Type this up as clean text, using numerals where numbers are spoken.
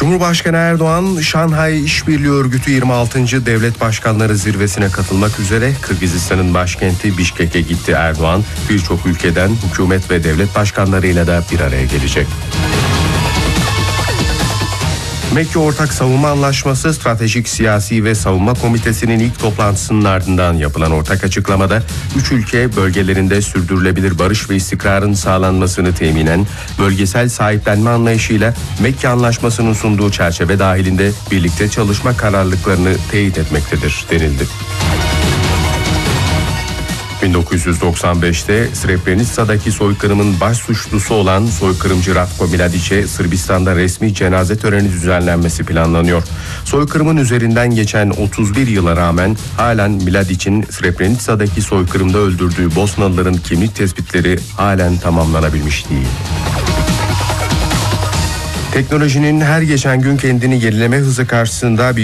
Cumhurbaşkanı Erdoğan, Şanghay İşbirliği Örgütü 26. Devlet Başkanları Zirvesi'ne katılmak üzere Kırgızistan'ın başkenti Bişkek'e gitti. Erdoğan, birçok ülkeden hükümet ve devlet başkanlarıyla da bir araya gelecek. Mekke Ortak Savunma Anlaşması Stratejik Siyasi ve Savunma Komitesi'nin ilk toplantısının ardından yapılan ortak açıklamada 3 ülke bölgelerinde sürdürülebilir barış ve istikrarın sağlanmasını teminen bölgesel sahiplenme anlayışıyla Mekke Anlaşması'nın sunduğu çerçeve dahilinde birlikte çalışma kararlılıklarını teyit etmektedir denildi. 1995'te Srebrenica'daki soykırımın baş suçlusu olan soykırımcı Ratko Mladić'e Sırbistan'da resmi cenaze töreni düzenlenmesi planlanıyor. Soykırımın üzerinden geçen 31 yıla rağmen halen Mladić'in Srebrenica'daki soykırımda öldürdüğü Bosnalıların kimlik tespitleri halen tamamlanabilmiş değil. Teknolojinin her geçen gün kendini yenileme hızı karşısında bir